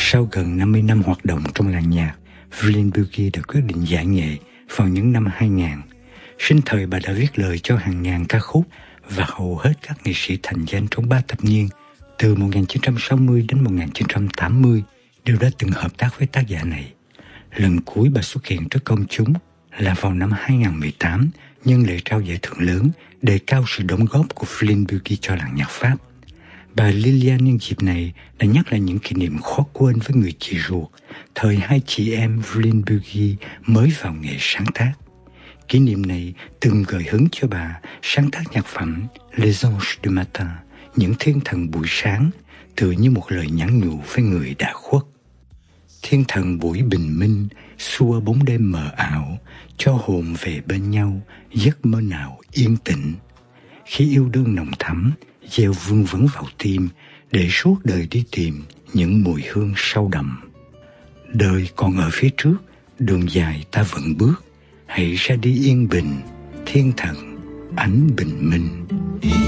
Sau gần 50 năm hoạt động trong làng nhạc, Flynn Bugey đã quyết định giải nghệ vào những năm 2000. Sinh thời bà đã viết lời cho hàng ngàn ca khúc và hầu hết các nghệ sĩ thành danh trong 3 thập niên, từ 1960 đến 1980, đều đã từng hợp tác với tác giả này. Lần cuối bà xuất hiện trước công chúng là vào năm 2018, nhân lễ trao giải thưởng lớn đề cao sự đóng góp của Flynn Bugey cho làng nhạc Pháp. Bà Liliane nhân dịp này đã nhắc lại những kỷ niệm khó quên với người chị ruột, thời hai chị em Flynn Bugey mới vào nghề sáng tác. Kỷ niệm này từng gợi hứng cho bà sáng tác nhạc phẩm Les Anges du Matin, những thiên thần buổi sáng, tựa như một lời nhắn nhủ với người đã khuất. Thiên thần buổi bình minh xua bóng đêm mờ ảo, cho hồn về bên nhau, giấc mơ nào yên tĩnh. Khi yêu đương nồng thắm, gieo vương vấn vào tim, để suốt đời đi tìm những mùi hương sâu đậm. Đời còn ở phía trước, đường dài ta vẫn bước, hãy ra đi yên bình, thiên thần, ánh bình minh.